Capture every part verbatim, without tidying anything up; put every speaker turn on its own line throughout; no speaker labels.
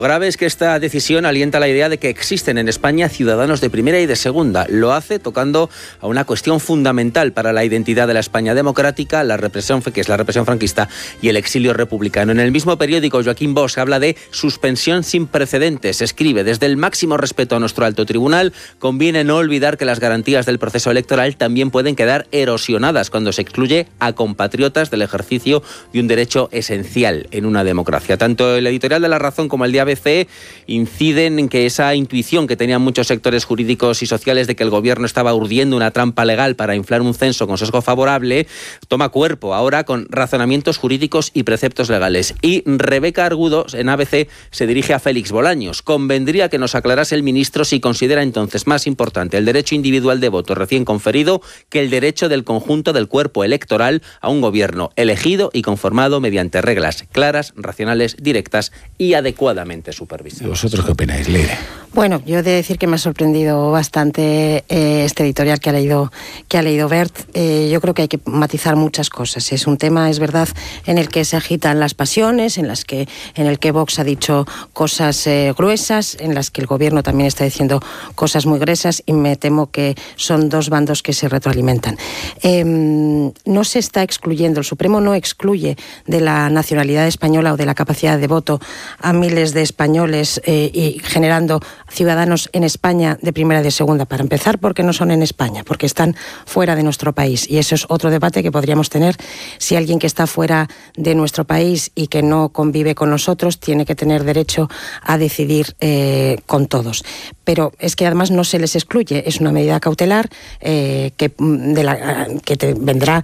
Lo grave es que esta decisión alienta la idea de que existen en España ciudadanos de primera y de segunda. Lo hace tocando a una cuestión fundamental para la identidad de la España democrática, la represión, que es la represión franquista y el exilio republicano. En el mismo periódico, Joaquín Bosch habla de suspensión sin precedentes. Escribe: desde el máximo respeto a nuestro alto tribunal, conviene no olvidar que las garantías del proceso electoral también pueden quedar erosionadas cuando se excluye a compatriotas del ejercicio de un derecho esencial en una democracia. Tanto el editorial de La Razón como el de A B C inciden en que esa intuición que tenían muchos sectores jurídicos y sociales de que el gobierno estaba urdiendo una trampa legal para inflar un censo con sesgo favorable toma cuerpo ahora con razonamientos jurídicos y preceptos legales. Y Rebeca Argudo, en A B C, se dirige a Félix Bolaños. Convendría que nos aclarase el ministro si considera entonces más importante el derecho individual de voto recién conferido que el derecho del conjunto del cuerpo electoral a un gobierno elegido y conformado mediante reglas claras, racionales, directas y adecuadamente supervisadas.
¿Vosotros qué opináis, Leire?
Bueno, yo he de decir que me ha sorprendido bastante eh, este editorial que ha leído, que ha leído Bert. Eh, yo creo que hay que matizar muchas cosas. Es un tema, es verdad, en el que se agitan las pasiones, en las que, en el que Vox ha dicho cosas eh, gruesas, en las que el gobierno también está diciendo cosas muy gruesas, y me temo que son dos bandos que se retroalimentan. Eh, no se está excluyendo, el Supremo no excluye de la nacionalidad española o de la capacidad de voto a miles de españoles eh, y generando ciudadanos en España de primera y de segunda. Para empezar, porque no son en España, porque están fuera de nuestro país, y eso es otro debate que podríamos tener: si alguien que está fuera de nuestro país y que no convive con nosotros tiene que tener derecho a decidir eh, con todos. Pero es que además no se les excluye, es una medida cautelar eh, que, de la, que te vendrá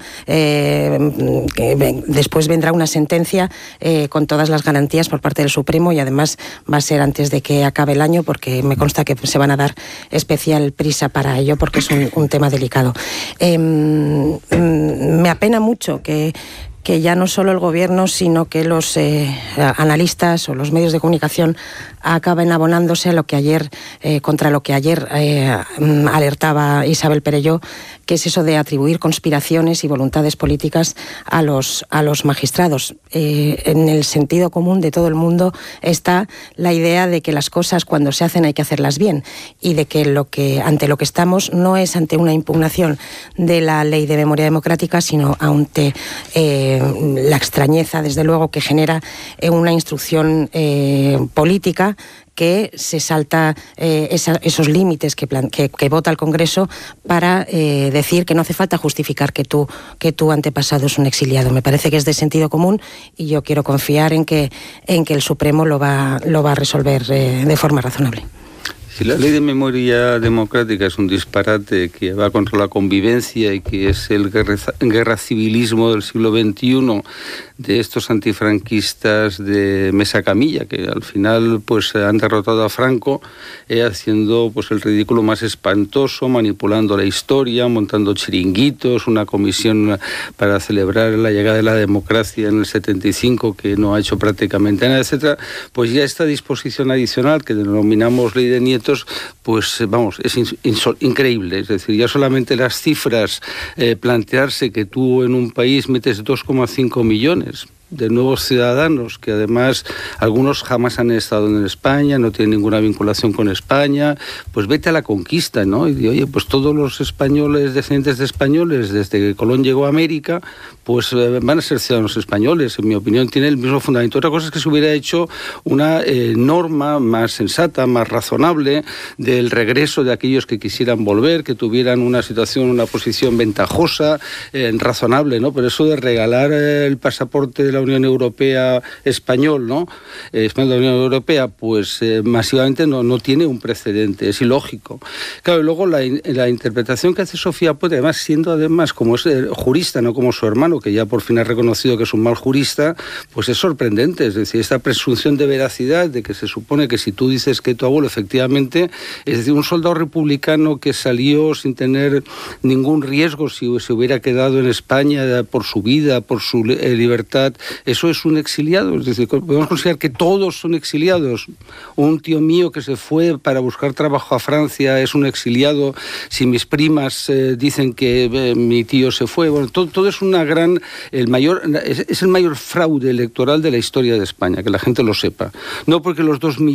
eh, que después vendrá una sentencia eh, con todas las garantías por parte del Supremo, y además va a ser antes de que acabe el año, porque me consta que se van a dar especial prisa para ello, porque es un, un tema delicado. Eh, me apena mucho que que ya no solo el gobierno, sino que los eh, analistas o los medios de comunicación acaben abonándose a lo que ayer, eh, contra lo que ayer eh, alertaba Isabel Perelló, que es eso de atribuir conspiraciones y voluntades políticas a los, a los magistrados. Eh, en el sentido común de todo el mundo está la idea de que las cosas, cuando se hacen, hay que hacerlas bien, y de que, lo que ante lo que estamos no es ante una impugnación de la Ley de Memoria Democrática, sino ante eh, la extrañeza, desde luego, que genera eh, una instrucción eh, política que se salta eh, esa, esos límites que, plan, que, que vota el Congreso para eh, decir que no hace falta justificar que tu, que tu antepasado es un exiliado. Me parece que es de sentido común, y yo quiero confiar en que, en que el Supremo lo va, lo va a resolver eh, de forma razonable.
Si la ley de memoria democrática es un disparate que va contra la convivencia y que es el guerra, guerra civilismo del siglo veintiuno de estos antifranquistas de mesa camilla, que al final pues han derrotado a Franco eh, haciendo pues el ridículo más espantoso, manipulando la historia, montando chiringuitos, una comisión para celebrar la llegada de la democracia en el setenta y cinco que no ha hecho prácticamente nada, etcétera. Pues ya esta disposición adicional que denominamos ley de nietos, pues vamos, es increíble. Es decir, ya solamente las cifras, eh, plantearse que tú en un país metes dos coma cinco millones de nuevos ciudadanos, que además algunos jamás han estado en España, no tienen ninguna vinculación con España, pues vete a la conquista, ¿no? Y de, oye, pues todos los españoles, descendientes de españoles, desde que Colón llegó a América, pues eh, van a ser ciudadanos españoles. En mi opinión, tiene el mismo fundamento. Otra cosa es que se hubiera hecho una eh, norma más sensata, más razonable, del regreso de aquellos que quisieran volver, que tuvieran una situación, una posición ventajosa, eh, razonable, ¿no? Pero eso de regalar eh, el pasaporte de la Unión Europea español, ¿no? Eh, español de la Unión Europea, pues eh, masivamente no, no tiene un precedente, es ilógico. Claro, y luego la, la interpretación que hace Sofía Puente, además siendo además como es eh, jurista, no como su hermano, que ya por fin ha reconocido que es un mal jurista, pues es sorprendente. Es decir, esta presunción de veracidad, de que se supone que si tú dices que tu abuelo efectivamente, es decir, un soldado republicano que salió sin tener ningún riesgo si se hubiera quedado en España por su vida, por su eh, libertad, eso es un exiliado. Es decir, podemos considerar que todos son exiliados. Un tío mío que se fue para buscar trabajo a Francia es un exiliado. Si mis primas eh, dicen que eh, mi tío se fue, bueno, todo, todo es una gran, el mayor, es, es el mayor fraude electoral de la historia de España, que la gente lo sepa. No porque los dos millones